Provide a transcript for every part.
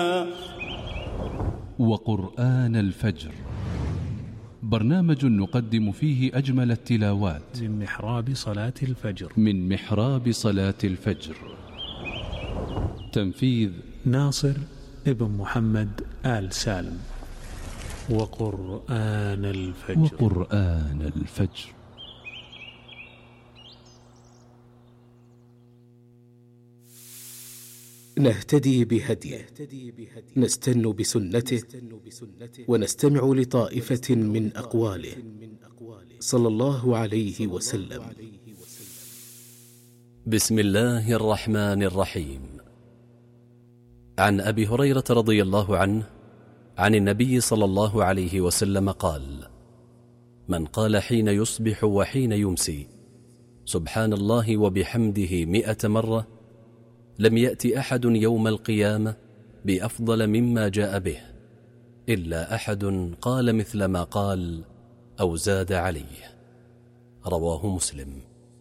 وقرآن الفجر، برنامج نقدم فيه أجمل التلاوات من محراب صلاة الفجر. تنفيذ ناصر ابن محمد آل سالم. وقرآن الفجر. نهتدي بهديه، نستن بسنته، ونستمع لطائفة من أقواله صلى الله عليه وسلم. بسم الله الرحمن الرحيم. عن أبي هريرة رضي الله عنه عن النبي صلى الله عليه وسلم قال: من قال حين يصبح وحين يمسي سبحان الله وبحمده 100 مرة لم يأتي أحد يوم القيامة بأفضل مما جاء به إلا أحد قال مثل ما قال أو زاد عليه. رواه مسلم.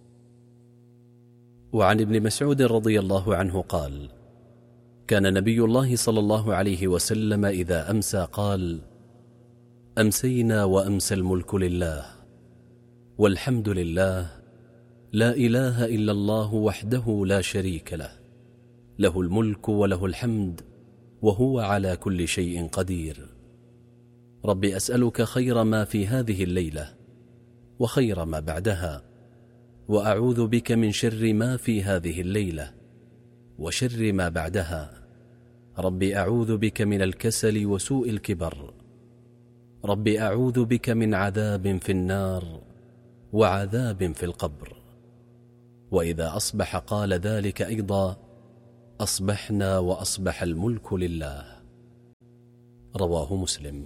وعن ابن مسعود رضي الله عنه قال: كان نبي الله صلى الله عليه وسلم إذا أمسى قال: أمسينا وأمسى الملك لله والحمد لله لا إله إلا الله وحده لا شريك له، له الملك وله الحمد وهو على كل شيء قدير. رب أسألك خير ما في هذه الليلة وخير ما بعدها، وأعوذ بك من شر ما في هذه الليلة وشر ما بعدها. رب أعوذ بك من الكسل وسوء الكبر. رب أعوذ بك من عذاب في النار وعذاب في القبر. وإذا أصبح قال ذلك أيضا: أصبحنا وأصبح الملك لله. رواه مسلم.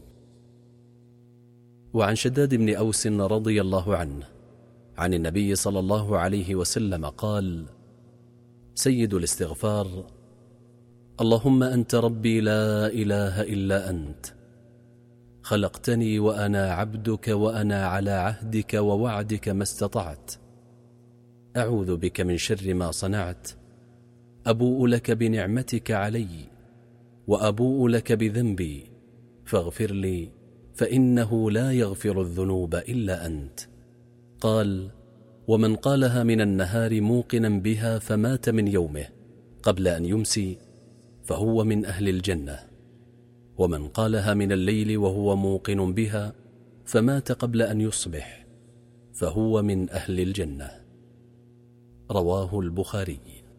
وعن شداد بن أوس رضي الله عنه عن النبي صلى الله عليه وسلم قال: سيد الاستغفار: اللهم أنت ربي لا إله إلا أنت، خلقتني وأنا عبدك وأنا على عهدك ووعدك ما استطعت، أعوذ بك من شر ما صنعت، أبوء لك بنعمتك علي وأبوء لك بذنبي فاغفر لي فإنه لا يغفر الذنوب إلا أنت. قال: ومن قالها من النهار موقنا بها فمات من يومه قبل أن يمسي فهو من أهل الجنة، ومن قالها من الليل وهو موقن بها فمات قبل أن يصبح فهو من أهل الجنة. رواه البخاري.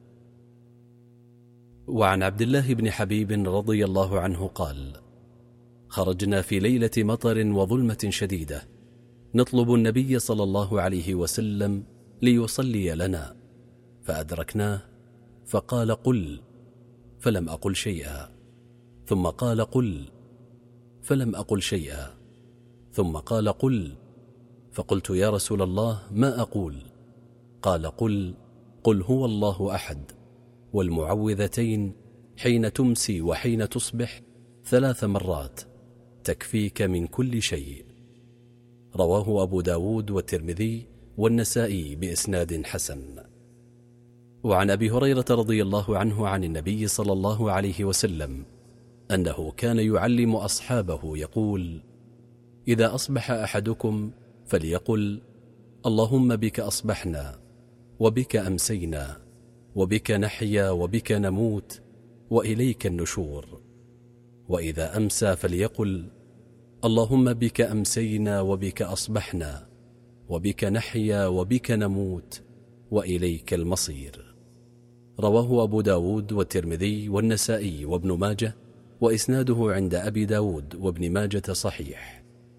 وعن عبد الله بن حبيب رضي الله عنه قال: خرجنا في ليلة مطر وظلمة شديدة نطلب النبي صلى الله عليه وسلم ليصلي لنا، فأدركناه فقال: قل، فلم أقل شيئا، ثم قال: قل، فلم أقل شيئا، ثم قال: قل، فقلت: يا رسول الله ما أقول؟ قال: قل هو الله أحد، والمعوذتين حين تمسي وحين تصبح 3 مرات تكفيك من كل شيء. رواه أبو داود والترمذي والنسائي بإسناد حسن. وعن أبي هريرة رضي الله عنه عن النبي صلى الله عليه وسلم أنه كان يعلم أصحابه يقول: إذا أصبح أحدكم فليقل: اللهم بك أصبحنا وبك أمسينا وبك نحيا وبك نموت وإليك النشور. وإذا أمسى فليقل: اللهم بك أمسينا وبك أصبحنا وبك نحيا وبك نموت وإليك المصير. رواه أبو داود والترمذي والنسائي وابن ماجه، وإسناده عند أبي داود وابن ماجة صحيح.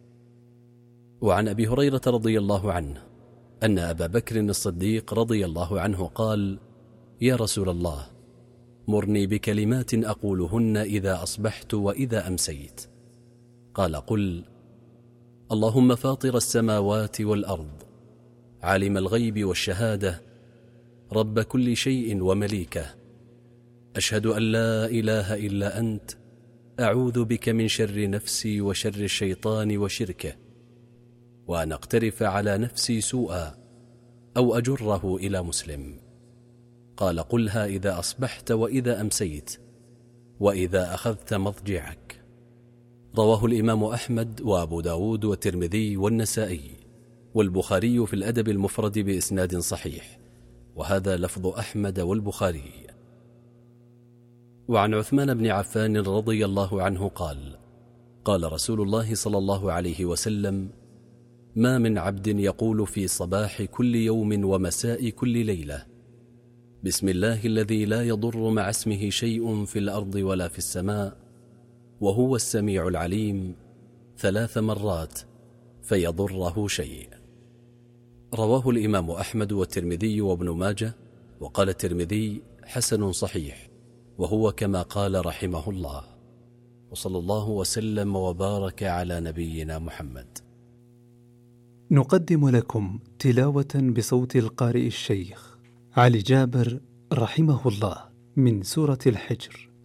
وعن أبي هريرة رضي الله عنه أن أبا بكر الصديق رضي الله عنه قال: يا رسول الله، مرني بكلمات أقولهن إذا أصبحت وإذا أمسيت. قال: قل: اللهم فاطر السماوات والأرض، عالم الغيب والشهادة، رب كل شيء ومليكه، أشهد أن لا إله إلا أنت، أعوذ بك من شر نفسي وشر الشيطان وشركه، وأن أقترف على نفسي سوءا أو أجره إلى مسلم. قال: قلها إذا أصبحت وإذا أمسيت، وإذا أخذت مضجعك. رواه الإمام أحمد وأبو داود والترمذي والنسائي والبخاري في الأدب المفرد بإسناد صحيح، وهذا لفظ أحمد والبخاري. وعن عثمان بن عفان رضي الله عنه قال: قال رسول الله صلى الله عليه وسلم: ما من عبد يقول في صباح كل يوم ومساء كل ليلة: بسم الله الذي لا يضر مع اسمه شيء في الأرض ولا في السماء وهو السميع العليم 3 مرات فيضره شيء. رواه الإمام أحمد والترمذي وابن ماجه، وقال الترمذي: حسن صحيح، وهو كما قال رحمه الله. وصلى الله وسلم وبارك على نبينا محمد. نقدم لكم تلاوة بصوت القارئ الشيخ علي جابر رحمه الله من سورة الحجر.